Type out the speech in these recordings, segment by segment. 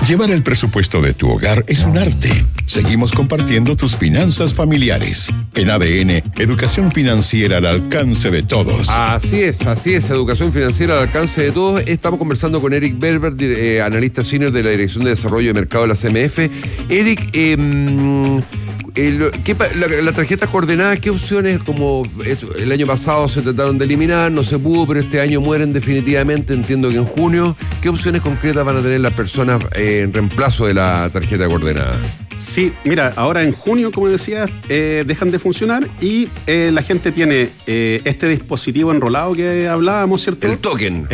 Llevar el presupuesto de tu hogar es un arte. Seguimos compartiendo tus finanzas familiares. En ADN, educación financiera al alcance de todos. Así es, educación financiera al alcance de todos. Estamos conversando con Eric Berber, analista senior de la Dirección de Desarrollo de Mercado de la CMF. Eric, la tarjeta coordenada, ¿qué opciones? Como el año pasado se trataron de eliminar, no se pudo, pero este año mueren definitivamente, entiendo que en junio. ¿Qué opciones concretas van a tener las personas en reemplazo de la tarjeta coordenada? Sí, mira, ahora en junio, como decías, dejan de funcionar y la gente tiene este dispositivo enrolado que hablábamos, ¿cierto? El token,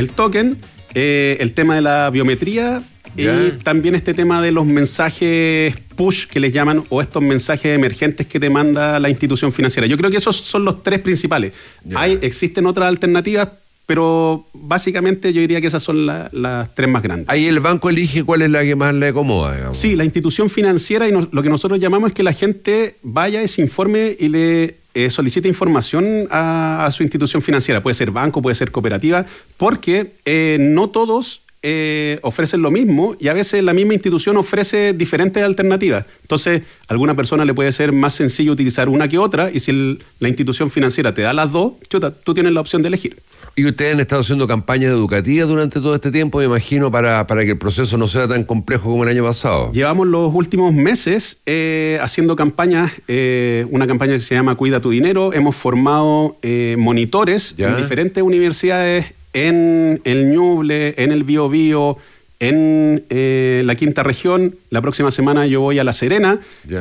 el tema de la biometría. ¿Ya? Y también este tema de los mensajes push que les llaman, o estos mensajes emergentes que te manda la institución financiera. Yo creo que esos son los tres principales. Existen otras alternativas, pero básicamente yo diría que esas son las tres más grandes. Ahí el banco elige cuál es la que más le acomoda, digamos. Sí, la institución financiera, y lo que nosotros llamamos es que la gente vaya y se informe y le solicite información a su institución financiera. Puede ser banco, puede ser cooperativa, porque no todos ofrecen lo mismo, y a veces la misma institución ofrece diferentes alternativas. Entonces, a alguna persona le puede ser más sencillo utilizar una que otra, y si la institución financiera te da las dos, tú tienes la opción de elegir. Y ustedes han estado haciando campañas educativas durante todo este tiempo, me imagino, para que el proceso no sea tan complejo como el año pasado. Llevamos los últimos meses haciendo campañas, una campaña que se llama Cuida tu Dinero. Hemos formado monitores en diferentes universidades, en el Ñuble, en el Biobío, en la Quinta Región. La próxima semana yo voy a La Serena.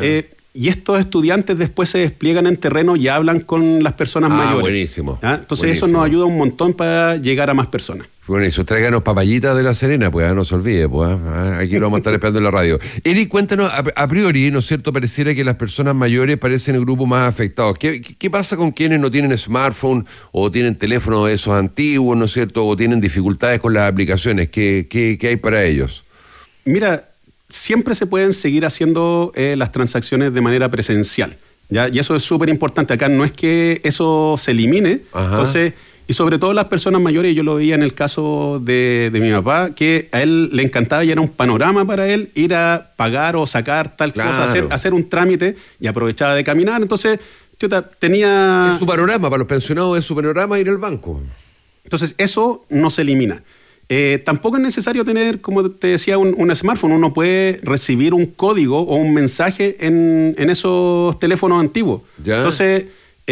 Y estos estudiantes después se despliegan en terreno y hablan con las personas mayores. Buenísimo. Entonces eso nos ayuda un montón para llegar a más personas. Buenísimo. Tráiganos papayitas de La Serena, pues no se olvide, pues. Aquí lo vamos a estar esperando en la radio. Eric, cuéntanos, a priori, ¿no es cierto? Pareciera que las personas mayores parecen el grupo más afectado. ¿Qué pasa con quienes no tienen smartphone o tienen teléfonos esos antiguos, ¿no es cierto? O tienen dificultades con las aplicaciones. ¿Qué hay para ellos? Mira, siempre se pueden seguir haciendo las transacciones de manera presencial, ¿ya? Y eso es súper importante. Acá no es que eso se elimine. Entonces, y sobre todo las personas mayores, yo lo veía en el caso de mi papá, que a él le encantaba y era un panorama para él ir a pagar o sacar tal cosa, hacer un trámite, y aprovechaba de caminar. Entonces, tenía... Es su panorama, para los pensionados es su panorama ir al banco. Entonces, eso no se elimina. Tampoco es necesario tener, como te decía, un smartphone. Uno puede recibir un código o un mensaje en esos teléfonos antiguos. ¿Ya? Entonces,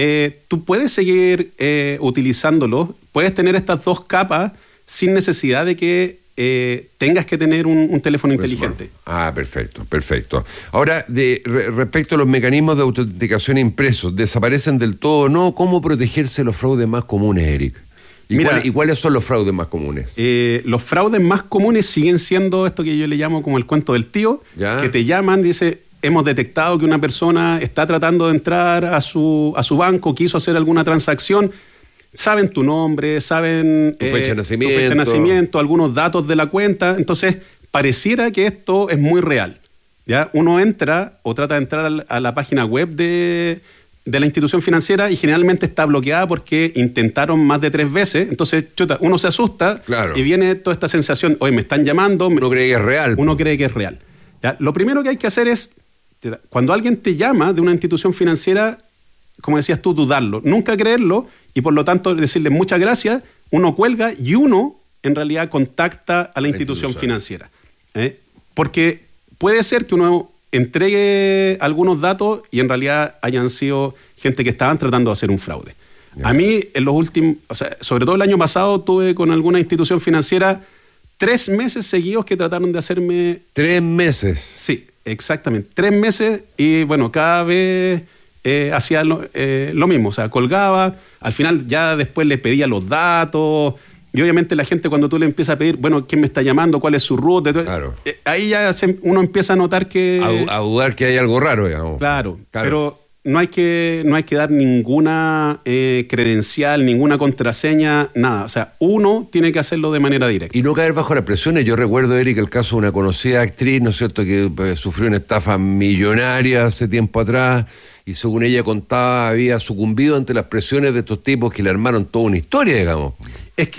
tú puedes seguir utilizándolo. Puedes tener estas dos capas sin necesidad de que tengas que tener un teléfono inteligente. Perfecto. Ahora, respecto a los mecanismos de autenticación impresos, ¿desaparecen del todo o no? ¿Cómo protegerse de los fraudes más comunes, Eric? ¿Y cuáles son los fraudes más comunes? Los fraudes más comunes siguen siendo esto que yo le llamo como el cuento del tío, que te llaman, dice, hemos detectado que una persona está tratando de entrar a su banco, quiso hacer alguna transacción, saben tu nombre, saben tu fecha de nacimiento, algunos datos de la cuenta. Entonces, pareciera que esto es muy real, ¿ya? Uno entra o trata de entrar a la página web de la institución financiera y generalmente está bloqueada porque intentaron más de 3 veces. Entonces, uno se asusta y viene toda esta sensación, oye, me están llamando. Uno cree que es real. Uno cree que es real. ¿Ya? Lo primero que hay que hacer es, cuando alguien te llama de una institución financiera, como decías tú, dudarlo, nunca creerlo, y por lo tanto decirle muchas gracias. Uno cuelga y uno en realidad contacta a la institución financiera. Porque puede ser que uno entregue algunos datos y en realidad hayan sido gente que estaban tratando de hacer un fraude. A mí, en los últimos, sobre todo el año pasado, tuve con alguna institución financiera 3 meses seguidos que trataron de hacerme... 3 meses. Sí, exactamente. 3 meses, y bueno, cada vez hacía lo mismo. O sea, colgaba, al final ya después les pedía los datos. Y obviamente la gente, cuando tú le empiezas a pedir, bueno, ¿quién me está llamando? ¿Cuál es su ruta? Ahí ya uno empieza a notar que... A dudar que hay algo raro, digamos. Claro. Pero no hay que dar ninguna credencial, ninguna contraseña, nada. O sea, uno tiene que hacerlo de manera directa. Y no caer bajo las presiones. Yo recuerdo, Eric, el caso de una conocida actriz, ¿no es cierto?, que sufrió una estafa millonaria hace tiempo atrás, y según ella contaba, había sucumbido ante las presiones de estos tipos que le armaron toda una historia, digamos. Es que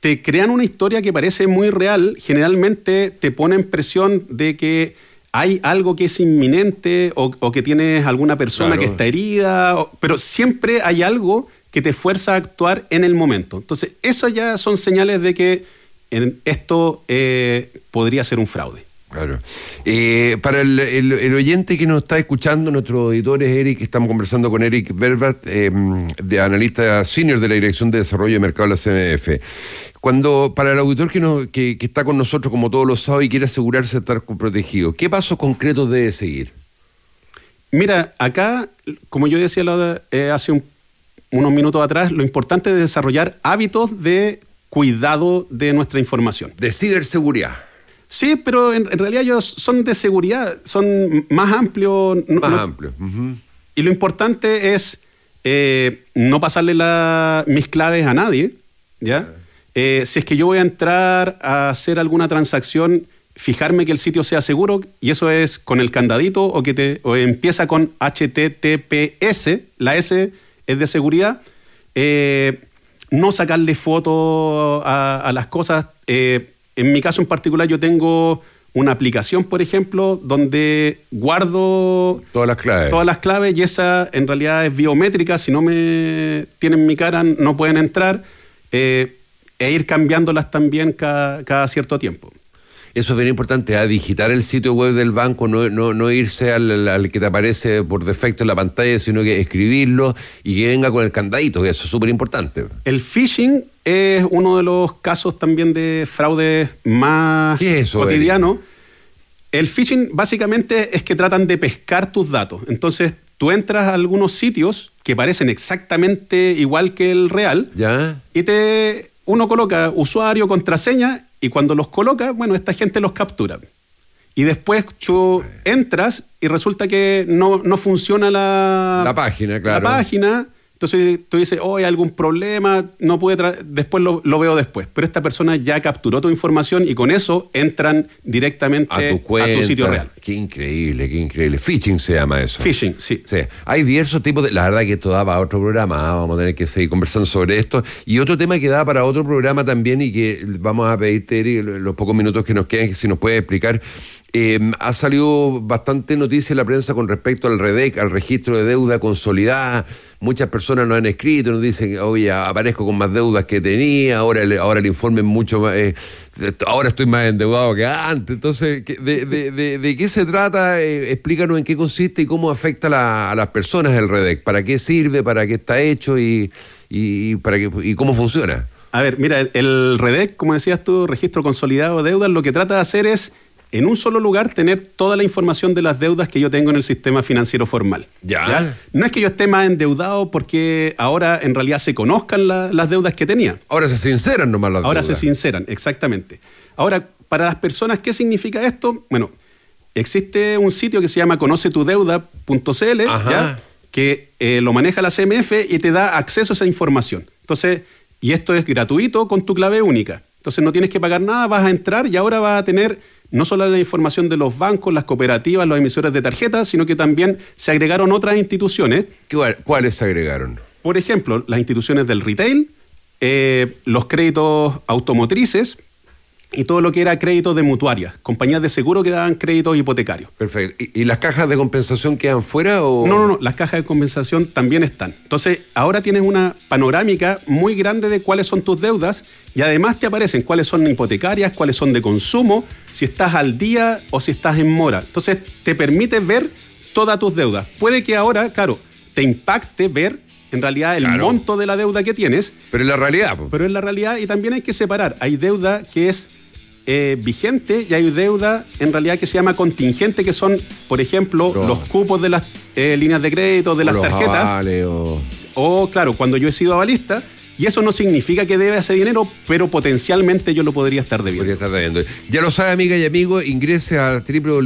te crean una historia que parece muy real, generalmente te ponen presión de que hay algo que es inminente o que tienes alguna persona que está herida, pero siempre hay algo que te fuerza a actuar en el momento. Entonces, eso ya son señales de que esto podría ser un fraude. Claro. Para el oyente que nos está escuchando, nuestro editor es Eric, estamos conversando con Eric Berbert, de analista senior de la Dirección de Desarrollo de Mercado de la CMF. Para el auditor que está con nosotros como todos los sábados y quiere asegurarse de estar protegido, ¿qué pasos concretos debe seguir? Mira, acá, como yo decía hace unos minutos atrás, lo importante es desarrollar hábitos de cuidado de nuestra información. De ciberseguridad. Sí, pero en realidad ellos son de seguridad, son más amplios. Amplios. Uh-huh. Y lo importante es no pasarle mis claves a nadie, ¿ya? Si es que yo voy a entrar a hacer alguna transacción, fijarme que el sitio sea seguro, y eso es con el candadito o empieza con HTTPS, la S es de seguridad. No sacarle fotos a las cosas. En mi caso en particular yo tengo una aplicación, por ejemplo, donde guardo todas las claves y esa en realidad es biométrica. Si no me tienen mi cara no pueden entrar, e ir cambiándolas también cada cierto tiempo. Eso es bien importante, digitar el sitio web del banco, no irse al que te aparece por defecto en la pantalla, sino que escribirlo y que venga con el candadito, que eso es súper importante. El phishing es uno de los casos también de fraude más cotidiano. El phishing básicamente es que tratan de pescar tus datos. Entonces tú entras a algunos sitios que parecen exactamente igual que el real, ¿ya? Y uno coloca usuario, contraseña, y cuando los coloca, bueno, esta gente los captura. Y después tú entras y resulta que no funciona la página, claro. La página. Entonces tú dices, hay algún problema, no puede después lo veo después. Pero esta persona ya capturó tu información y con eso entran directamente a tu sitio real. Qué increíble, qué increíble. Phishing se llama eso. Phishing, sí. Hay diversos tipos de... La verdad que esto da para otro programa, vamos a tener que seguir conversando sobre esto. Y otro tema que da para otro programa también y que vamos a pedirte, Eric, los pocos minutos que nos quedan, si nos puedes explicar. Ha salido bastante noticia en la prensa con respecto al REDEC, al registro de deuda consolidada. Muchas personas nos han escrito, nos dicen, oye, aparezco con más deudas que tenía, ahora el informe es mucho más, ahora estoy más endeudado que antes. Entonces, ¿de qué se trata? Explícanos en qué consiste y cómo afecta a las personas el REDEC. ¿Para qué sirve? ¿Para qué está hecho? ¿Y cómo funciona? A ver, mira, el REDEC, como decías tú, registro consolidado de deudas, lo que trata de hacer es en un solo lugar tener toda la información de las deudas que yo tengo en el sistema financiero formal. ¿Ya? No es que yo esté más endeudado porque ahora en realidad se conozcan las deudas que tenía. Ahora se sinceran nomás las deudas. Ahora se sinceran, exactamente. Ahora, para las personas, ¿qué significa esto? Bueno, existe un sitio que se llama conocetudeuda.cl, ¿ya? Que lo maneja la CMF y te da acceso a esa información. Entonces, y esto es gratuito con tu clave única. Entonces no tienes que pagar nada, vas a entrar y ahora vas a tener no solo la información de los bancos, las cooperativas, los emisores de tarjetas, sino que también se agregaron otras instituciones. ¿Cuáles se agregaron? Por ejemplo, las instituciones del retail, los créditos automotrices y todo lo que era créditos de mutuarias, compañías de seguro que daban créditos hipotecarios. Perfecto. ¿Y las cajas de compensación quedan fuera o...? No, las cajas de compensación también están. Entonces, ahora tienes una panorámica muy grande de cuáles son tus deudas y además te aparecen cuáles son hipotecarias, cuáles son de consumo, si estás al día o si estás en mora. Entonces, te permite ver todas tus deudas. Puede que ahora, claro, te impacte ver en realidad el monto de la deuda que tienes. Pero es la realidad. Pero es la realidad y también hay que separar. Hay deuda que es vigente y hay deuda en realidad que se llama contingente, que son, por ejemplo, los cupos de las líneas de crédito, de las tarjetas. O, claro, cuando yo he sido avalista. Y eso no significa que debe ese dinero, pero potencialmente yo lo podría estar debiendo. Ya lo sabe, amiga y amigo, ingrese a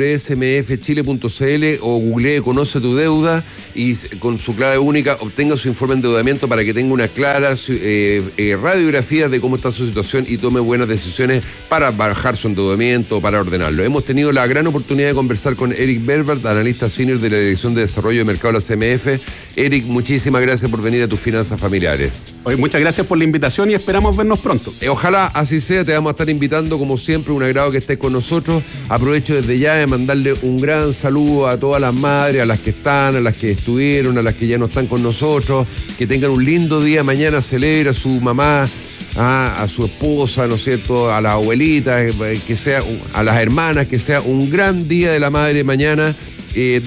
www.smfchile.cl o googlee Conoce tu deuda y con su clave única obtenga su informe de endeudamiento para que tenga una clara radiografía de cómo está su situación y tome buenas decisiones para bajar su endeudamiento o para ordenarlo. Hemos tenido la gran oportunidad de conversar con Eric Berbert, analista senior de la Dirección de Desarrollo de Mercado de la CMF. Eric, muchísimas gracias por venir a Tus Finanzas Familiares. Oye, muchas gracias por la invitación y esperamos vernos pronto. Ojalá así sea, te vamos a estar invitando como siempre, un agrado que estés con nosotros. Aprovecho desde ya de mandarle un gran saludo a todas las madres, a las que están, a las que estuvieron, a las que ya no están con nosotros, que tengan un lindo día, mañana celebra a su mamá, a su esposa, ¿no es cierto?, a las abuelitas, que sea, a las hermanas, que sea un gran día de la madre mañana.